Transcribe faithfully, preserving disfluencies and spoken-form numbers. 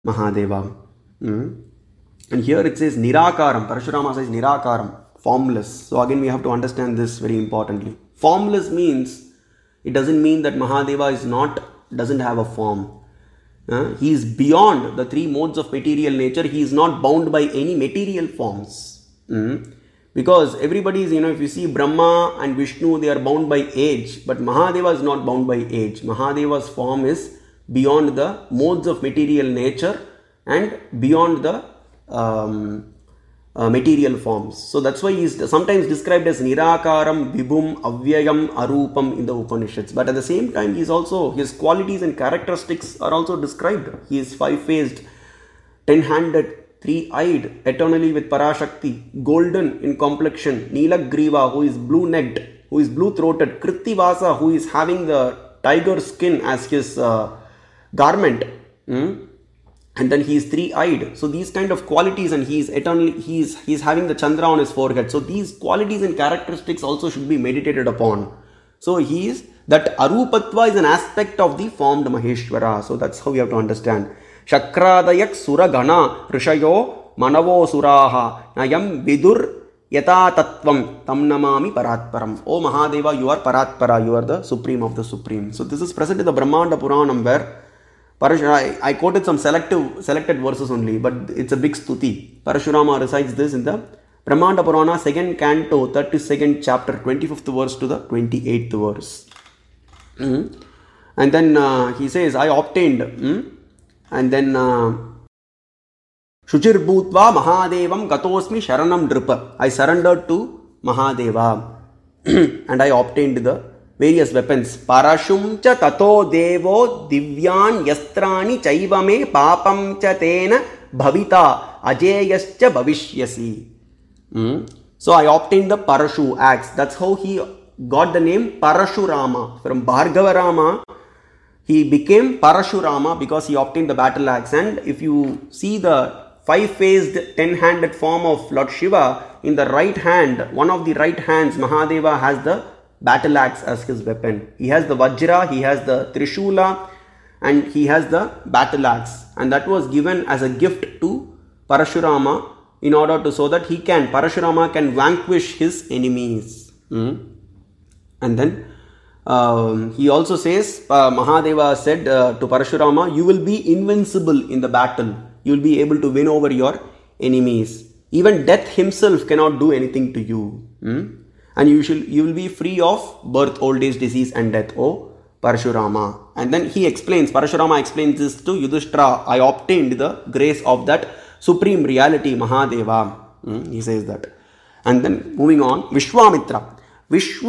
Mahadeva. Mm. And here it says Nirakaram. Parashurama says Nirakaram, formless. So again we have to understand this very importantly. Formless means, it doesn't mean that Mahadeva is not, doesn't have a form. Uh, he is beyond the three modes of material nature. He is not bound by any material forms. Mm. Because everybody is, you know, if you see Brahma and Vishnu, they are bound by age. But Mahadeva is not bound by age. Mahadeva's form is beyond the modes of material nature and beyond the um, uh, material forms. So that's why he is sometimes described as Nirakaram, Vibhum, Avyayam, Arupam in the Upanishads. But at the same time, he is also, his qualities and characteristics are also described. He is five-faced, ten-handed, three-eyed, eternally with Parashakti, golden in complexion, Nilagriva, who is blue-necked, who is blue-throated, Krittivasa, who is having the tiger skin as his uh, garment, mm? And then he is three-eyed. So these kind of qualities, and he is eternally, he is, he is having the Chandra on his forehead. So these qualities and characteristics also should be meditated upon. So he is, that Arupatva is an aspect of the formed Maheshwara. So that's how we have to understand. Shakradayak Suragana Rishayo Manavo Suraha Nayam Vidur Yata Tattvam Tam Namami Paratparam. O Mahadeva, you are Paratpara, you are the Supreme of the Supreme. So this is present in the Brahmanda Puranam, where Parashurama, I, I quoted some selective selected verses only, but it's a big stuti. Parashurama recites this in the Brahmanda Purana, second canto, thirty-second chapter, twenty-fifth verse to the twenty-eighth verse. Mm-hmm. And then uh, he says, I obtained, mm? and then uh, Shuchir Bhutva Mahadevam Gatosmi Sharanam Dripa. I surrendered to Mahadeva and I obtained the various weapons. Parashum cha tato devo divyan yastrani chaivame papam cha tena bhavita ajeyascha bhavishyasi. Mm. So I obtained the Parashu axe. That's how he got the name Parashurama. From Bhargava Rama, he became Parashurama because he obtained the battle axe. And if you see the five-faced, ten-handed form of Lord Shiva, in the right hand, one of the right hands, Mahadeva has the battle axe as his weapon. He has the Vajra, he has the Trishula, and he has the battle axe. And that was given as a gift to Parashurama in order to, so that he can, Parashurama can vanquish his enemies. Mm. And then um, he also says, uh, Mahadeva said uh, to Parashurama, you will be invincible in the battle. You will be able to win over your enemies. Even death himself cannot do anything to you. Mm. And you shall, you will be free of birth, old age, disease and death, O Parashurama. And then he explains, Parashurama explains this to Yudhishthira, I obtained the grace of that supreme reality, Mahadeva. Hmm, he says that. And then moving on, Vishwamitra. Vishwa